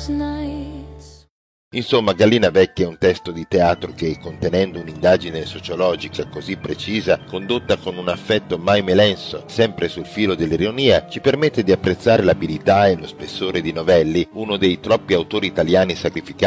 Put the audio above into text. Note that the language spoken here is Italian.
Insomma, Gallina Vecchia è un testo di teatro che, contenendo un'indagine sociologica così precisa, condotta con un affetto mai melenso, sempre sul filo dell'ironia, ci permette di apprezzare l'abilità e lo spessore di Novelli, uno dei troppi autori italiani sacrificati